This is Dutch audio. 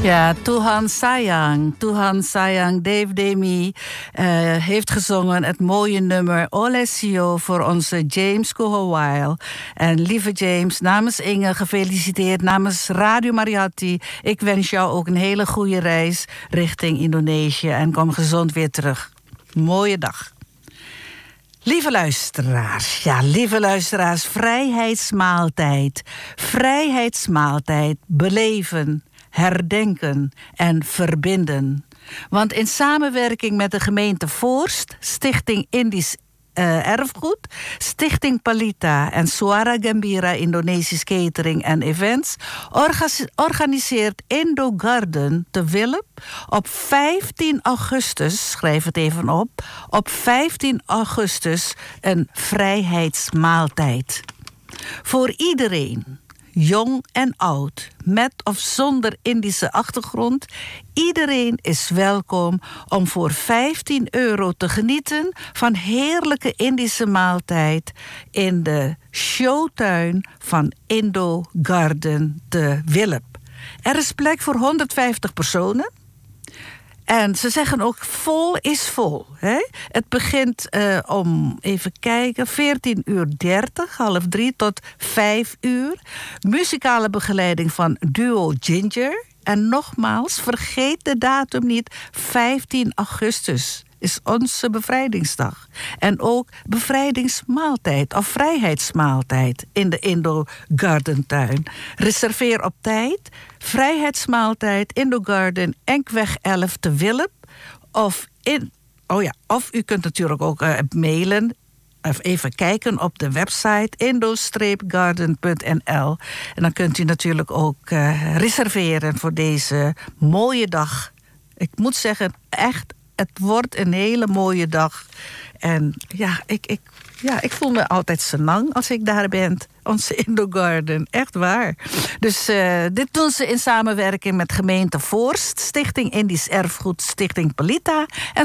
Ja, Tuhan Sayang, Dave Demi heeft gezongen het mooie nummer Olesio voor onze James Kuhowile. En lieve James, namens Inge gefeliciteerd, namens Radio Mariatti. Ik wens jou ook een hele goede reis richting Indonesië en kom gezond weer terug. Mooie dag. Lieve luisteraars, vrijheidsmaaltijd, beleven, herdenken en verbinden. Want in samenwerking met de gemeente Voorst, Stichting Indisch Erfgoed, Stichting Palita en Suara Gembira Indonesisch Catering en Events organiseert Indo Garden te Willep op 15 augustus, schrijf het even op 15 augustus een vrijheidsmaaltijd. Voor iedereen, jong en oud, met of zonder Indische achtergrond, iedereen is welkom om voor €15 te genieten van heerlijke Indische maaltijd in de showtuin van Indo Garden te Willep. Er is plek voor 150 personen. En ze zeggen ook, vol is vol. Hè? Het begint om, even kijken, 14:30, 14:30 tot 5:00. Muzikale begeleiding van duo Ginger. En nogmaals, vergeet de datum niet, 15 augustus is onze bevrijdingsdag. En ook bevrijdingsmaaltijd of vrijheidsmaaltijd in de Indo Garden tuin. Reserveer op tijd. Vrijheidsmaaltijd Indo Garden, Enkweg 11 te Willep. Of u kunt natuurlijk ook mailen. Of even kijken op de website indo-garden.nl. En dan kunt u natuurlijk ook reserveren voor deze mooie dag. Ik moet zeggen, echt, het wordt een hele mooie dag. En ik voel me altijd senang als ik daar ben. Onze Indo Garden, echt waar. Dus dit doen ze in samenwerking met gemeente Voorst, Stichting Indisch Erfgoed, Stichting Palita en